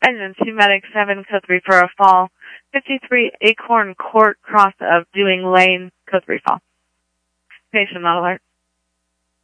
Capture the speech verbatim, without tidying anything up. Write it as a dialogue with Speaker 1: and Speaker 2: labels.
Speaker 1: Engine two Medic seven, code three for a fall. fifty-three Acorn Court, cross of Dewing Lane, code three fall. Patient not alert.